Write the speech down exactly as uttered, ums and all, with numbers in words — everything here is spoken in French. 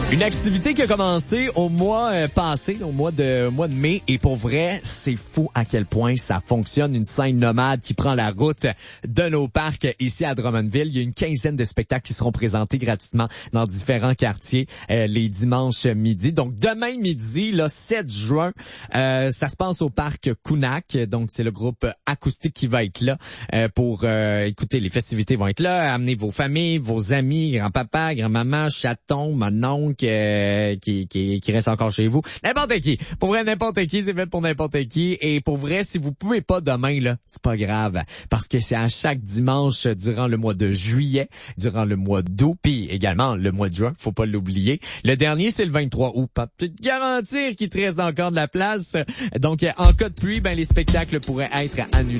Une activité qui a commencé au mois euh, passé, au mois de au mois de mai, et pour vrai, c'est fou à quel point ça fonctionne. Une scène nomade qui prend la route de nos parcs ici à Drummondville. Il y a une quinzaine de spectacles qui seront présentés gratuitement dans différents quartiers euh, les dimanches midi. Donc demain midi, le sept juin, euh, ça se passe au parc Kunak. Donc c'est le groupe acoustique qui va être là euh, pour euh, écouter. Les festivités vont être là. Amenez vos familles, vos amis, grand-papa, grand-maman, chaton, mon oncle euh, qui, qui, qui reste encore chez vous. N'importe qui. Pour vrai, n'importe qui, c'est fait pour n'importe qui. Et pour vrai, si vous pouvez pas demain, là, c'est pas grave. Parce que c'est à chaque dimanche durant le mois de juillet, durant le mois d'août, puis également le mois de juin, faut pas l'oublier. Le dernier, c'est le vingt-trois août. Pas de garantir qu'il te reste encore de la place. Donc, en cas de pluie, ben les spectacles pourraient être annulés.